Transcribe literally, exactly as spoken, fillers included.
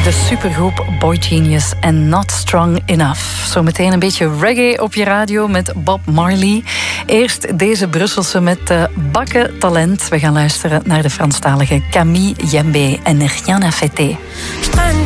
de supergroep Boy Genius en Not Strong Enough. Zometeen een beetje reggae op je radio met Bob Marley. Eerst deze Brusselse met uh, bakken talent. We gaan luisteren naar de Franstalige Camille Jembe en Rien à fêter.